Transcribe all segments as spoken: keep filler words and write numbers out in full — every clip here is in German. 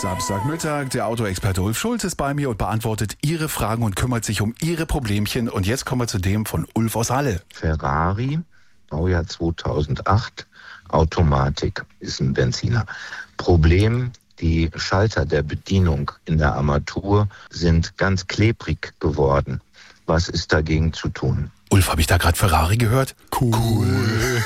Samstagmittag, der Autoexperte Ulf Schulz ist bei mir und beantwortet Ihre Fragen und kümmert sich um Ihre Problemchen. Und jetzt kommen wir zu dem von Ulf aus Halle. Ferrari, Baujahr zweitausendacht, Automatik, ist ein Benziner. Problem, die Schalter der Bedienung in der Armatur sind ganz klebrig geworden. Was ist dagegen zu tun? Ulf, habe ich da gerade Ferrari gehört? Cool.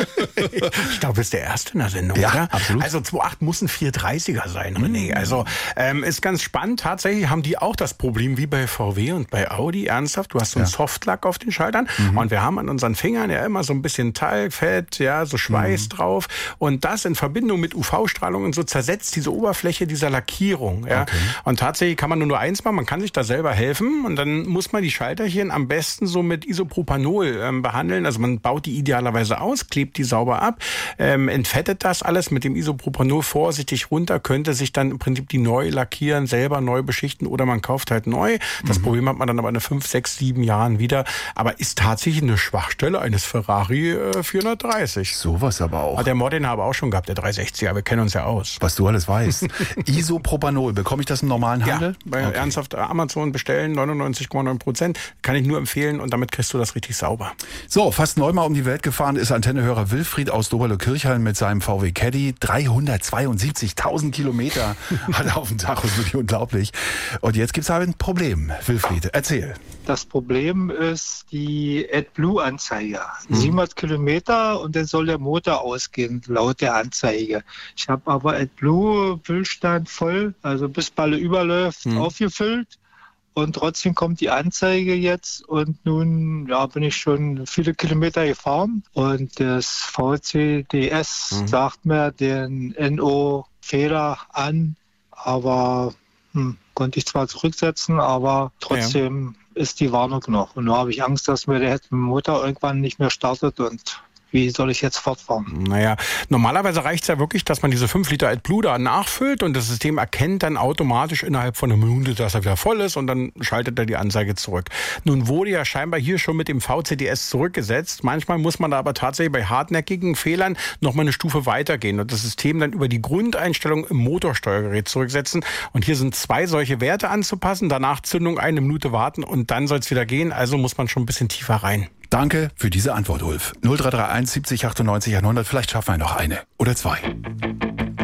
Ich glaube, das ist der erste in der Sendung, ja, oder? Absolut. Also zwei Komma acht muss ein vier dreißiger sein, René. Mhm. Also ähm, ist ganz spannend. Tatsächlich haben die auch das Problem wie bei V W und bei Audi. Ernsthaft, du hast so einen ja. Softlack auf den Schaltern mhm. und wir haben an unseren Fingern ja immer so ein bisschen Talg, Fett, ja, so Schweiß mhm. drauf. Und das in Verbindung mit U V-Strahlung und so zersetzt diese Oberfläche dieser Lackierung. Ja. Okay. Und tatsächlich kann man nur, nur eins machen, man kann sich da selber helfen und dann muss man die Schalterchen am besten so mit Isopropanol ähm, behandeln. Also man baut die idealerweise aus, klebt die sauber ab, ähm, entfettet das alles mit dem Isopropanol vorsichtig runter, könnte sich dann im Prinzip die neu lackieren, selber neu beschichten oder man kauft halt neu. Das mhm. Problem hat man dann aber in fünf, sechs, sieben Jahren wieder. Aber ist tatsächlich eine Schwachstelle eines Ferrari äh, vierhundertdreißig. Sowas aber auch. Hat der Modena aber auch schon gehabt, der dreihundertsechziger. Wir kennen uns ja aus. Was du alles weißt. Isopropanol, bekomme ich das im normalen Handel? Ja, bei okay. ernsthaft Amazon bestellen, neunundneunzig Komma neun Prozent. Kann ich nur empfehlen und damit kriegst du das richtig sauber. So, fast neunmal um die Welt gefahren ist Antennehörer Wilfried aus Doberle-Kirchhain mit seinem V W Caddy. dreihundertzweiundsiebzigtausend Kilometer hat er auf dem Tacho, ist wirklich unglaublich. Und jetzt gibt's halt ein Problem. Wilfried, erzähl. Das Problem ist die AdBlue-Anzeige. Hm. siebenhundert Kilometer und dann soll der Motor ausgehen, laut der Anzeige. Ich habe aber AdBlue-Füllstand voll, also bis Balle überläuft, hm. aufgefüllt. Und trotzdem kommt die Anzeige jetzt und nun ja, bin ich schon viele Kilometer gefahren und das V C D S mhm. sagt mir den N O-Fehler an, aber hm, konnte ich zwar zurücksetzen, aber trotzdem ja. ist die Warnung noch. Und nun habe ich Angst, dass mir der Motor irgendwann nicht mehr startet und wie soll ich jetzt fortfahren? Naja, normalerweise reicht es ja wirklich, dass man diese fünf Liter AdBlue da nachfüllt und das System erkennt dann automatisch innerhalb von einer Minute, dass er wieder voll ist und dann schaltet er die Anzeige zurück. Nun wurde ja scheinbar hier schon mit dem V C D S zurückgesetzt. Manchmal muss man da aber tatsächlich bei hartnäckigen Fehlern noch mal eine Stufe weitergehen und das System dann über die Grundeinstellung im Motorsteuergerät zurücksetzen. Und hier sind zwei solche Werte anzupassen, danach Zündung, eine Minute warten und dann soll es wieder gehen. Also muss man schon ein bisschen tiefer rein. Danke für diese Antwort, Ulf. null drei drei eins siebzig achtundneunzig hundert, vielleicht schaffen wir noch eine oder zwei.